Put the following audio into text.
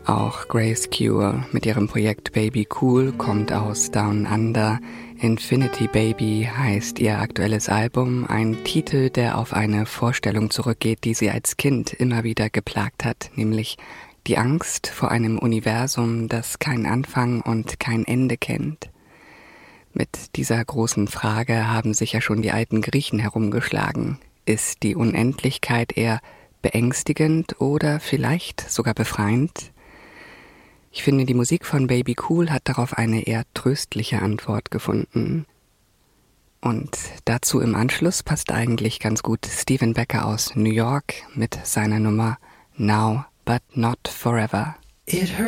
Auch Grace Cure mit ihrem Projekt Baby Cool kommt aus Down Under. Infinity Baby heißt ihr aktuelles Album, ein Titel, der auf eine Vorstellung zurückgeht, die sie als Kind immer wieder geplagt hat, nämlich die Angst vor einem Universum, das keinen Anfang und kein Ende kennt. Mit dieser großen Frage haben sich ja schon die alten Griechen herumgeschlagen. Ist die Unendlichkeit eher beängstigend oder vielleicht sogar befreiend? Ich finde, die Musik von Baby Cool hat darauf eine eher tröstliche Antwort gefunden. Und dazu im Anschluss passt eigentlich ganz gut Stephen Becker aus New York mit seiner Nummer Now But Not Forever.